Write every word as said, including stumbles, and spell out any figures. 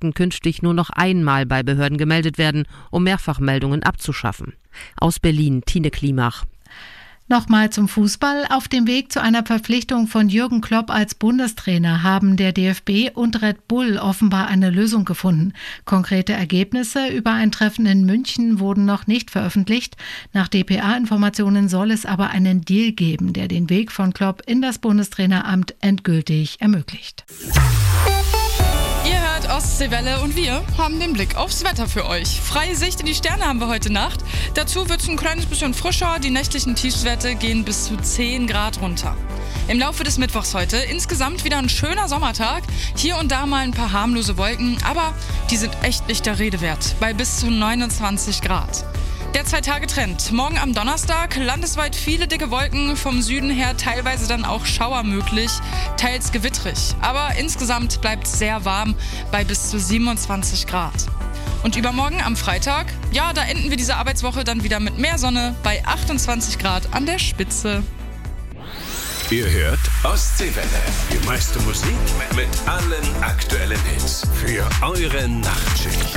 sollten künftig nur noch einmal bei Behörden gemeldet werden, um Mehrfachmeldungen abzuschaffen. Aus Berlin, Tine Klimach. Nochmal zum Fußball. Auf dem Weg zu einer Verpflichtung von Jürgen Klopp als Bundestrainer haben der D F B und Red Bull offenbar eine Lösung gefunden. Konkrete Ergebnisse über ein Treffen in München wurden noch nicht veröffentlicht. Nach D P A-Informationen soll es aber einen Deal geben, der den Weg von Klopp in das Bundestraineramt endgültig ermöglicht. Ihr hört Ostseewelle und wir haben den Blick aufs Wetter für euch. Freie Sicht in die Sterne haben wir heute Nacht. Dazu wird es ein kleines bisschen frischer. Die nächtlichen Tiefstwerte gehen bis zu zehn Grad runter. Im Laufe des Mittwochs heute insgesamt wieder ein schöner Sommertag. Hier und da mal ein paar harmlose Wolken, aber die sind echt nicht der Rede wert. Bei bis zu neunundzwanzig Grad. Der Zwei-Tage-Trend. Morgen am Donnerstag landesweit viele dicke Wolken, vom Süden her teilweise dann auch Schauer möglich, teils gewittrig. Aber insgesamt bleibt es sehr warm bei bis zu siebenundzwanzig Grad. Und übermorgen am Freitag, ja, da enden wir diese Arbeitswoche dann wieder mit mehr Sonne bei achtundzwanzig Grad an der Spitze. Ihr hört Ostseewelle. Die meiste Musik mit allen aktuellen Hits für eure Nachtschicht.